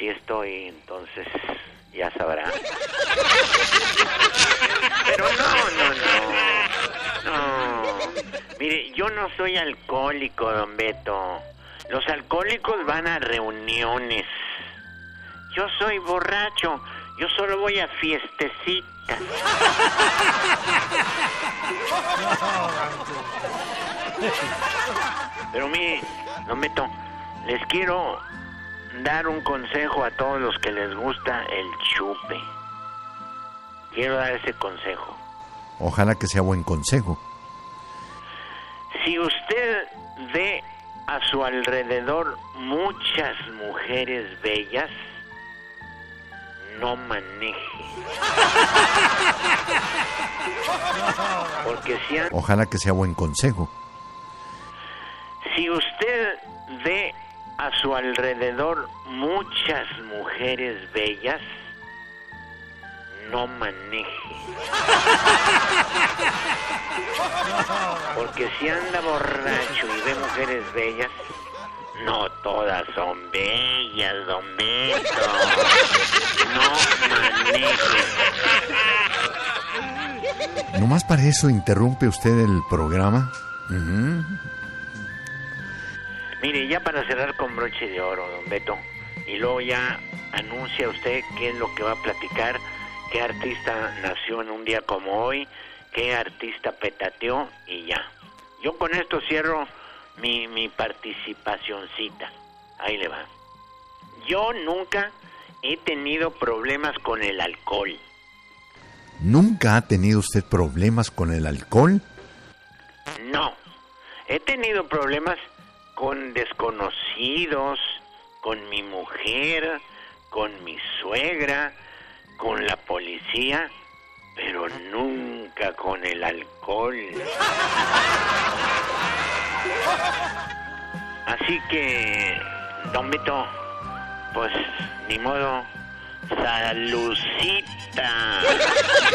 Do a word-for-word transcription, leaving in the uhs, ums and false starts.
así estoy, entonces ya sabrá. Pero no, no, no. No. Mire, yo no soy alcohólico, don Beto. Los alcohólicos van a reuniones. Yo soy borracho. Yo solo voy a fiestecitas. Pero mire, don Beto, les quiero dar un consejo a todos los que les gusta el chupe. Quiero dar ese consejo. Ojalá que sea buen consejo. Si usted ve a su alrededor muchas mujeres bellas, no maneje. Porque si han... Ojalá que sea buen consejo. Si usted ve a su alrededor muchas mujeres bellas, no maneje. Porque si anda borracho y ve mujeres bellas, no todas son bellas, don Beto. No maneje. ¿Nomás para eso interrumpe usted el programa? Uh-huh. Mire, ya para cerrar con broche de oro, don Beto, y luego ya anuncia usted qué es lo que va a platicar, qué artista nació en un día como hoy, qué artista petateó, y ya. Yo con esto cierro mi, mi participacioncita. Ahí le va. Yo nunca he tenido problemas con el alcohol. ¿Nunca ha tenido usted problemas con el alcohol? No. He tenido problemas con desconocidos, con mi mujer, con mi suegra, con la policía, pero nunca con el alcohol. Así que, don Beto, pues ni modo, salucita.